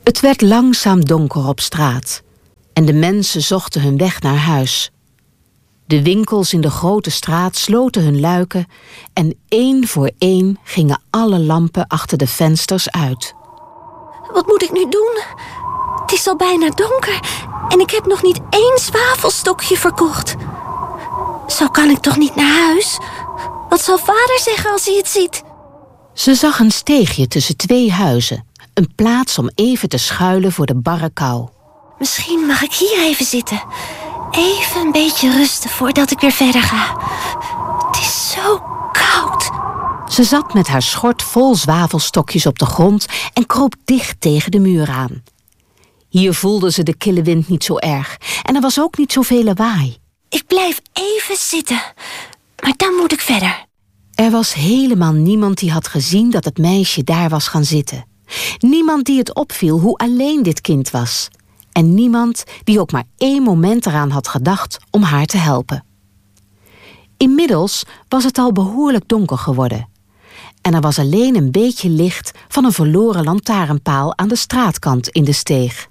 Het werd langzaam donker op straat en de mensen zochten hun weg naar huis. De winkels in de grote straat sloten hun luiken en één voor één gingen alle lampen achter de vensters uit. Wat moet ik nu doen? Het is al bijna donker en ik heb nog niet 1 zwavelstokje verkocht. Zo kan ik toch niet naar huis? Wat zal vader zeggen als hij het ziet? Ze zag een steegje tussen 2 huizen. Een plaats om even te schuilen voor de barre kou. Misschien mag ik hier even zitten. Even een beetje rusten voordat ik weer verder ga. Het is zo koud. Ze zat met haar schort vol zwavelstokjes op de grond en kroop dicht tegen de muur aan. Hier voelde ze de kille wind niet zo erg en er was ook niet zoveel lawaai. Ik blijf even zitten, maar dan moet ik verder. Er was helemaal niemand die had gezien dat het meisje daar was gaan zitten. Niemand die het opviel hoe alleen dit kind was. En niemand die ook maar 1 moment eraan had gedacht om haar te helpen. Inmiddels was het al behoorlijk donker geworden. En er was alleen een beetje licht van een verloren lantaarnpaal aan de straatkant in de steeg.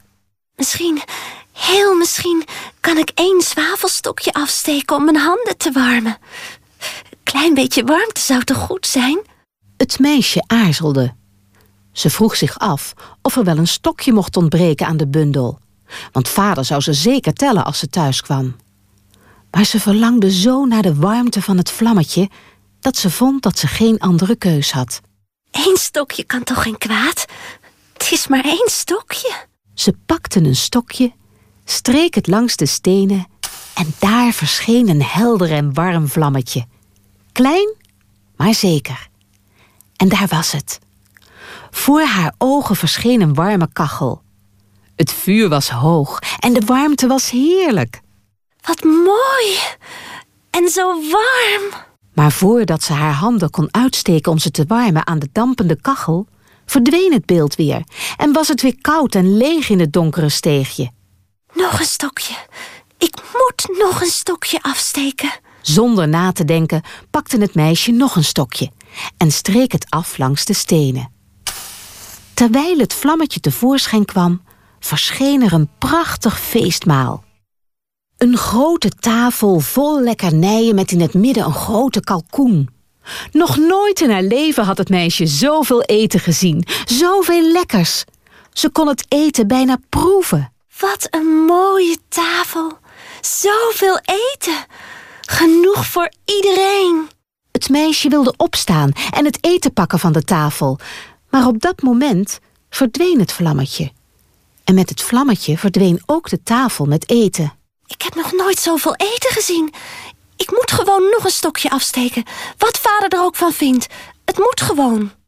Heel misschien kan ik 1 zwavelstokje afsteken om mijn handen te warmen. Een klein beetje warmte zou toch goed zijn? Het meisje aarzelde. Ze vroeg zich af of er wel een stokje mocht ontbreken aan de bundel. Want vader zou ze zeker tellen als ze thuis kwam. Maar ze verlangde zo naar de warmte van het vlammetje dat ze vond dat ze geen andere keus had. 1 stokje kan toch geen kwaad? Het is maar 1 stokje. Ze pakte een stokje, streek het langs de stenen en daar verscheen een helder en warm vlammetje. Klein, maar zeker. En daar was het. Voor haar ogen verscheen een warme kachel. Het vuur was hoog en de warmte was heerlijk. Wat mooi en zo warm. Maar voordat ze haar handen kon uitsteken om ze te warmen aan de dampende kachel, verdween het beeld weer en was het weer koud en leeg in het donkere steegje. Nog een stokje. Ik moet nog een stokje afsteken. Zonder na te denken pakte het meisje nog een stokje en streek het af langs de stenen. Terwijl het vlammetje tevoorschijn kwam, verscheen er een prachtig feestmaal. Een grote tafel vol lekkernijen met in het midden een grote kalkoen. Nog nooit in haar leven had het meisje zoveel eten gezien, zoveel lekkers. Ze kon het eten bijna proeven. Wat een mooie tafel. Zoveel eten. Genoeg voor iedereen. Het meisje wilde opstaan en het eten pakken van de tafel. Maar op dat moment verdween het vlammetje. En met het vlammetje verdween ook de tafel met eten. Ik heb nog nooit zoveel eten gezien. Ik moet gewoon nog een stokje afsteken. Wat vader er ook van vindt. Het moet gewoon.